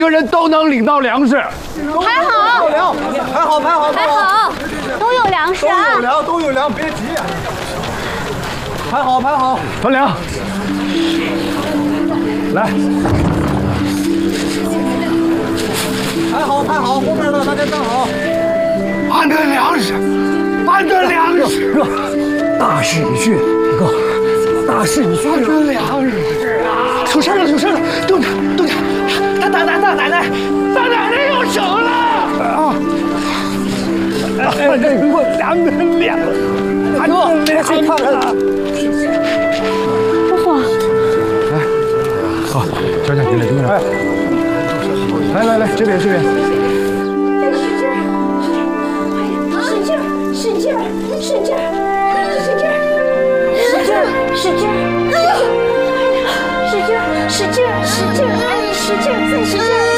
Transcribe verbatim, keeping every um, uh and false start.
个人都能领到粮食。 排好， 粮，排好，排好， 排好，都有粮食啊！ 都有粮，都有粮，别急。排好，排好， 团粮，来， 排好，排好，后面的大家站好。 俺的粮食，俺的粮食， 大势已去，铁哥，大势已去俺的粮食啊！ 出事了，出事了，动点，动点。大大大大奶奶， 大奶奶又醒了啊！ 哎，我粮的粮，大哥，别去看看。 伯父， 好，小姐，你来，你来，来来来，这边这边。 使劲儿，使劲儿，使劲儿，使劲儿，使劲儿，使劲儿，使劲儿，使劲儿，使劲儿，使劲儿，哎，使劲儿，再使劲儿。